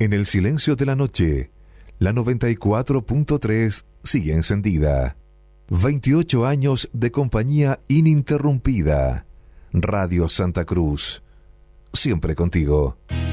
En el silencio de la noche, la 94.3 sigue encendida. 28 años de compañía ininterrumpida. Radio Santa Cruz. Siempre contigo.